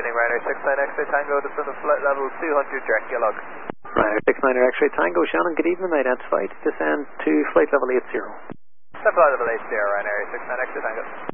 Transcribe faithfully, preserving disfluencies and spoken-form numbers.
morning, Ryanair six nine X-ray Tango, descend to flight level two hundred, direct Yellow. Ryanair six nine X-ray Tango, Shannon, good evening, identified, descend to flight level eight zero. Flight level eight zero, Ryanair six nine X-ray Tango.